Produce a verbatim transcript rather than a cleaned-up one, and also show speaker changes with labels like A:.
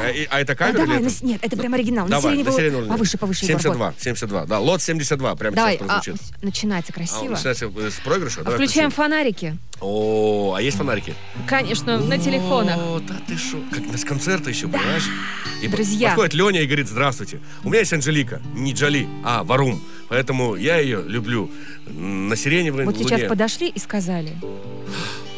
A: А, и- а это
B: А,
A: кавер
B: давай,
A: или
B: на
A: это?
B: с- нет, это прям оригинал. На
A: Давай,
B: сиреневую-
A: на сиреневую линию.
B: Повыше, повыше, Егор,
A: семьдесят
B: вот.
A: два, семьдесят два, да, лот семьдесят два, прямо
B: Давай,
A: сейчас
B: а,
A: прозвучит.
B: с- начинается
A: А, он
B: красиво.
A: начинается э, с проигрыша? Давай
B: Включаем
A: включим.
B: фонарики.
A: О, а есть фонарики?
B: Конечно, на телефонах.
A: О, да ты шо, как на с концерта еще, понимаешь? И по-
B: Друзья.
A: подходит Леня и говорит: здравствуйте, у меня есть Анжелика, не Джоли, а Варум, поэтому я ее люблю на сиреневой
B: Вот
A: луне.
B: сейчас подошли и сказали: